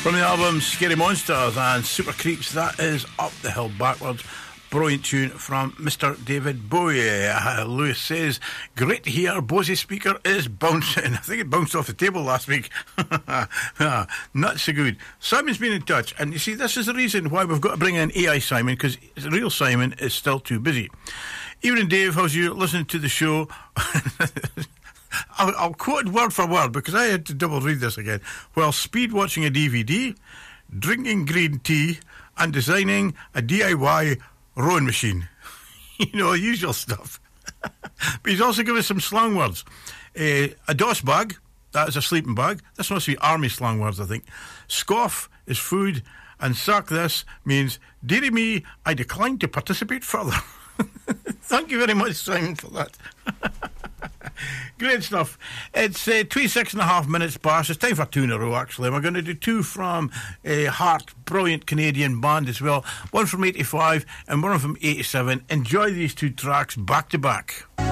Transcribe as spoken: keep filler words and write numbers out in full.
From the album Scary Monsters and Super Creeps, that is Up the Hill Backwards. Brilliant tune from Mister David Bowie. Uh, Lewis says, great to hear Bose speaker is bouncing. I think it bounced off the table last week. Not so good. Simon's been in touch, and you see, this is the reason why we've got to bring in A I Simon, because the real Simon is still too busy. Evening, Dave. How's you listening to the show? I'll, I'll quote word for word because I had to double read this again. While speed watching a D V D, drinking green tea, and designing a D I Y rowing machine. You know, usual stuff. But he's also given us some slang words. Uh, a DOS bag, that is a sleeping bag. This must be army slang words, I think. Scoff is food, and sack this means, dearie me, I decline to participate further. Thank you very much, Simon, for that. Great stuff. It's uh, twenty-six and a half minutes past. It's time for two in a row, actually. We're going to do two from uh, Heart, brilliant Canadian band as well. One from eighty-five and one from eighty-seven. Enjoy these two tracks back to back.